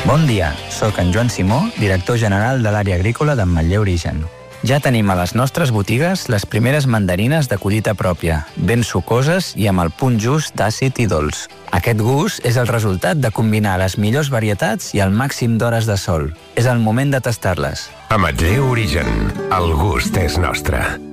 Bon dia, sóc en Joan Simó, director general de l'àrea agrícola d'Ametller Origen. Ja tenim a les nostres botigues les primeres mandarines de collita pròpia, ben sucoses i amb el punt just d'àcid i dolç. Aquest gust és el resultat de combinar les millors varietats i el màxim d'hores de sol. És el moment de tastar-les. Ametller Origen. El gust és nostre.